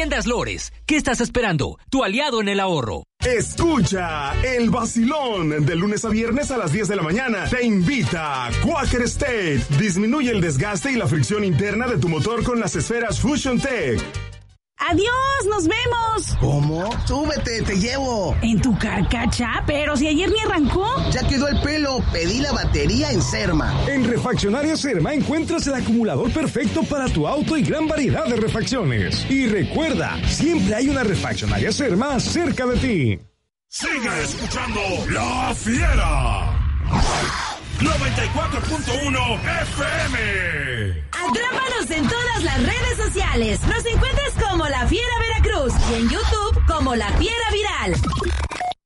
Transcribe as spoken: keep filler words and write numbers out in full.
Tiendas Lores. ¿Qué estás esperando? Tu aliado en el ahorro. Escucha el vacilón de lunes a viernes a las diez de la mañana. Te invita Quaker State. Disminuye el desgaste y la fricción interna de tu motor con las esferas Fusion Tech. ¡Adiós! ¡Nos vemos! ¿Cómo? ¡Súbete, te llevo! ¿En tu carcacha? Pero si ayer ni arrancó. Ya quedó el pelo. Pedí la batería en Serma. En Refaccionaria Serma encuentras el acumulador perfecto para tu auto y gran variedad de refacciones. Y recuerda, siempre hay una Refaccionaria Serma cerca de ti. Sigue escuchando La Fiera. noventa y cuatro punto uno F M. Atrápanos en todas las redes sociales. Nos encuentras como La Fiera Veracruz y en YouTube como La Fiera Viral.